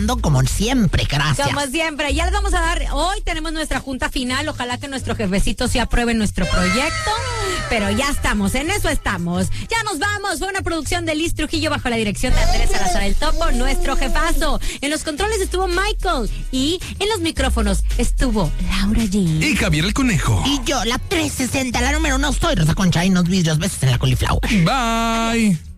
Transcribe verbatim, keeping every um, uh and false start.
trabajando como siempre, gracias. Como siempre, ya les vamos a dar, hoy tenemos nuestra junta final, ojalá que nuestro jefecito sí apruebe nuestro proyecto, pero ya estamos, en eso estamos. Ya nos vamos, fue una producción de Liz Trujillo bajo la dirección de Andrés Salazar el Topo, nuestro jefazo. En los controles estuvo Michael y en los micrófonos estuvo Laura G. Y Javier el Conejo. Y yo, la trescientos sesenta, la número uno, soy Rosa Concha y nos vidrios, besos en la cauliflower. Bye.